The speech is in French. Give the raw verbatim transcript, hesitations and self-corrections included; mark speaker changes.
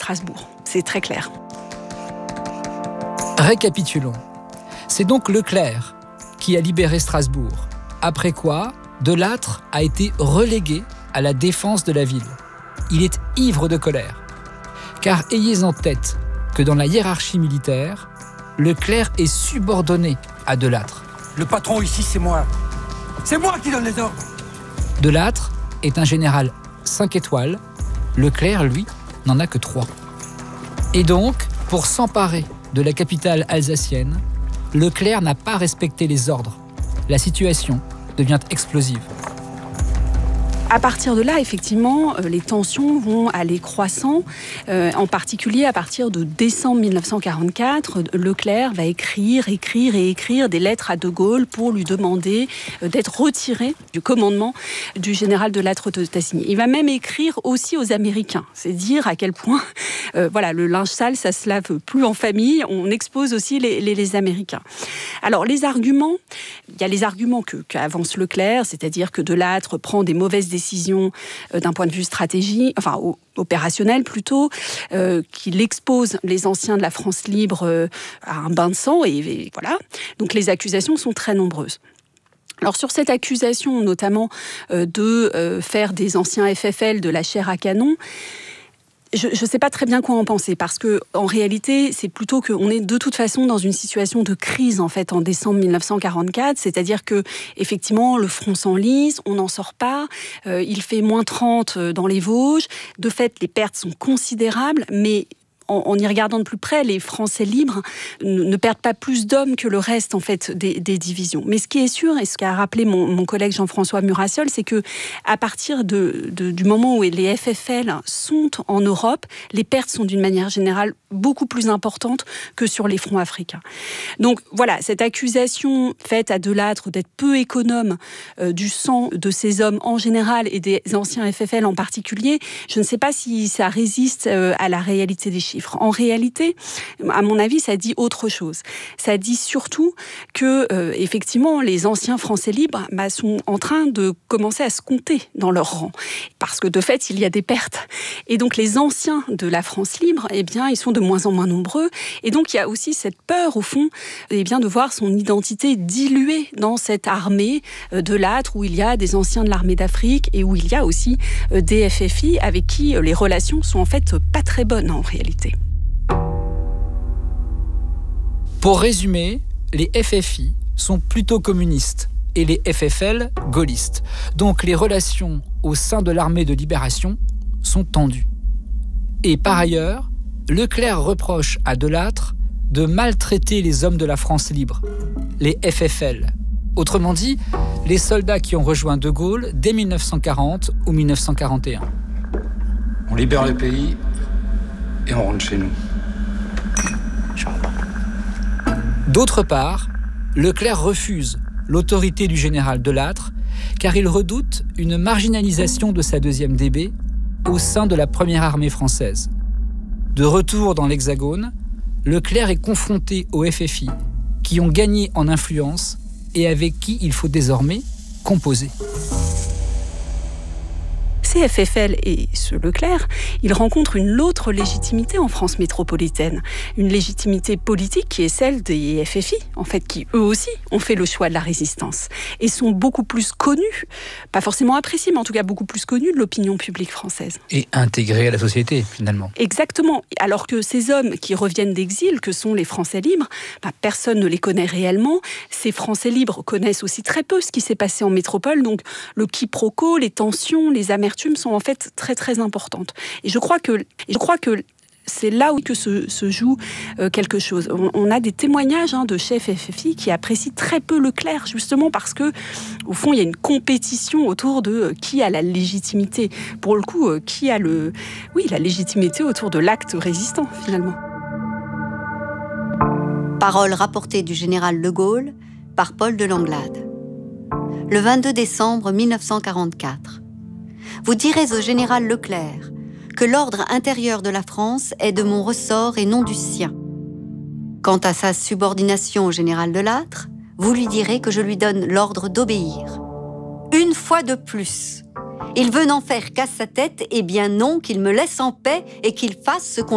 Speaker 1: Strasbourg. C'est très clair.
Speaker 2: Récapitulons. C'est donc Leclerc qui a libéré Strasbourg. Après quoi, De Lattre a été relégué à la défense de la ville. Il est ivre de colère. Car ayez en tête que dans la hiérarchie militaire, Leclerc est subordonné à De Lattre.
Speaker 3: Le patron ici, c'est moi. C'est moi qui donne les ordres.
Speaker 2: De Lattre est un général cinq étoiles. Leclerc, lui, n'en a que trois. Et donc, pour s'emparer de la capitale alsacienne, Leclerc n'a pas respecté les ordres. La situation devient explosive.
Speaker 1: À partir de là, effectivement, les tensions vont aller croissant. Euh, en particulier, à partir de décembre mille neuf cent quarante-quatre, Leclerc va écrire, écrire et écrire des lettres à De Gaulle pour lui demander d'être retiré du commandement du général de Lattre de Tassigny. Il va même écrire aussi aux Américains. C'est dire à quel point, euh, voilà, le linge sale, ça se lave plus en famille. On expose aussi les, les, les Américains. Alors, les arguments, il y a les arguments que, qu'avance Leclerc, c'est-à-dire que De Lattre prend des mauvaises décisions décision d'un point de vue stratégique, enfin opérationnel plutôt, euh, qu'il expose les anciens de la France libre euh, à un bain de sang, et, et voilà. Donc les accusations sont très nombreuses. Alors sur cette accusation, notamment euh, de euh, faire des anciens F F L de la chair à canon, je ne sais pas très bien quoi en penser, parce que en réalité, c'est plutôt qu'on est de toute façon dans une situation de crise en fait en décembre mille neuf cent quarante-quatre, c'est-à-dire que effectivement le front s'enlise, on n'en sort pas, euh, il fait moins trente dans les Vosges, de fait les pertes sont considérables, mais en y regardant de plus près, les Français libres ne perdent pas plus d'hommes que le reste en fait des, des divisions. Mais ce qui est sûr, et ce qu'a rappelé mon, mon collègue Jean-François Murassiol, c'est que à partir de, de, du moment où les F F L sont en Europe, les pertes sont d'une manière générale beaucoup plus importantes que sur les fronts africains. Donc voilà, cette accusation faite à De Lattre d'être peu économe euh, du sang de ces hommes en général et des anciens F F L en particulier, je ne sais pas si ça résiste euh, à la réalité des chiffres. En réalité, à mon avis, ça dit autre chose. Ça dit surtout que, euh, effectivement, les anciens Français libres bah, sont en train de commencer à se compter dans leur rang. Parce que, de fait, il y a des pertes. Et donc, les anciens de la France libre, eh bien, ils sont de moins en moins nombreux. Et donc, il y a aussi cette peur, au fond, eh bien, de voir son identité diluée dans cette armée de Lattre, où il y a des anciens de l'armée d'Afrique et où il y a aussi des F F I avec qui les relations sont en fait pas très bonnes, en réalité.
Speaker 2: Pour résumer, les F F I sont plutôt communistes et les F F L gaullistes. Donc les relations au sein de l'armée de libération sont tendues. Et par ailleurs, Leclerc reproche à De Lattre de maltraiter les hommes de la France libre, les F F L. Autrement dit, les soldats qui ont rejoint De Gaulle dès mille neuf cent quarante ou mille neuf cent quarante et un.
Speaker 4: On libère le pays et on rentre chez nous.
Speaker 2: D'autre part, Leclerc refuse l'autorité du général De Lattre car il redoute une marginalisation de sa deuxième D B au sein de la première armée française. De retour dans l'Hexagone, Leclerc est confronté aux F F I qui ont gagné en influence et avec qui il faut désormais composer.
Speaker 1: Ces F F L et ce Leclerc, ils rencontrent une autre légitimité en France métropolitaine. Une légitimité politique qui est celle des F F I, en fait, qui eux aussi ont fait le choix de la résistance et sont beaucoup plus connus, pas forcément appréciés, mais en tout cas beaucoup plus connus de l'opinion publique française.
Speaker 2: Et intégrés à la société, finalement.
Speaker 1: Exactement. Alors que ces hommes qui reviennent d'exil, que sont les Français libres, bah, personne ne les connaît réellement. Ces Français libres connaissent aussi très peu ce qui s'est passé en métropole, donc le quiproquo, les tensions, les amertumes sont en fait très très importantes. Et je crois que, je crois que c'est là où que se, se joue euh, quelque chose. On, on a des témoignages hein, de chefs F F I qui apprécient très peu Leclerc, justement parce que, au fond, il y a une compétition autour de euh, qui a la légitimité. Pour le coup, euh, qui a le, oui, la légitimité autour de l'acte résistant, finalement.
Speaker 5: Parole rapportée du général de Gaulle par Paul de Langlade. Le vingt-deux décembre mille neuf cent quarante-quatre. Vous direz au général Leclerc que l'ordre intérieur de la France est de mon ressort et non du sien. Quant à sa subordination au général de Lattre, vous lui direz que je lui donne l'ordre d'obéir. Une fois de plus, il veut n'en faire qu'à sa tête, et bien non, qu'il me laisse en paix et qu'il fasse ce qu'on